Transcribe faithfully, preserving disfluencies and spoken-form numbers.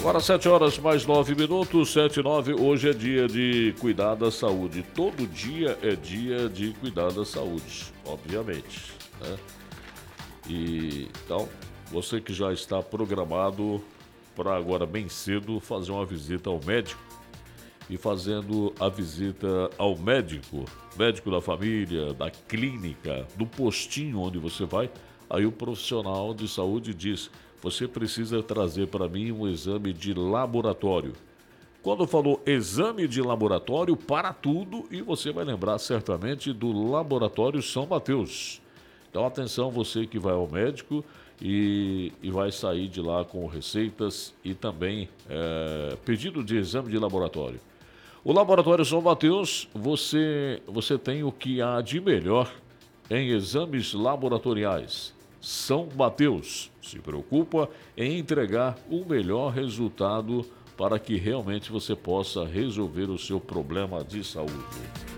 Agora sete horas mais nove minutos, sete e nove, hoje é dia de cuidar da saúde. Todo dia é dia de cuidar da saúde, obviamente, né? E então, você que já está programado para agora bem cedo fazer uma visita ao médico, e fazendo a visita ao médico, médico da família, da clínica, do postinho onde você vai, aí o profissional de saúde diz: você precisa trazer para mim um exame de laboratório. Quando falou exame de laboratório, para tudo, e você vai lembrar certamente do Laboratório São Mateus. Então atenção, você que vai ao médico e, e vai sair de lá com receitas e também é, pedido de exame de laboratório. O Laboratório São Mateus, você, você tem o que há de melhor em exames laboratoriais. São Mateus se preocupa em entregar o melhor resultado para que realmente você possa resolver o seu problema de saúde.